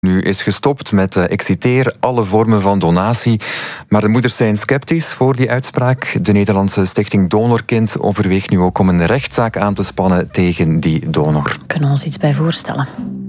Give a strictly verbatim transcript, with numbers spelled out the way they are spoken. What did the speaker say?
Nu is gestopt met uh, ik citeer, alle vormen van donatie. Maar de moeders zijn sceptisch voor die uitspraak. De Nederlandse stichting Donorkind overweegt nu ook om een rechtszaak aan te spannen tegen die donor. We kunnen ons iets bij voorstellen.